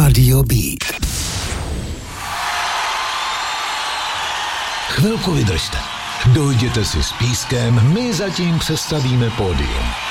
Radio Beat. Chvilku vydržte. Dojděte si s pískem, my zatím přestavíme pódium.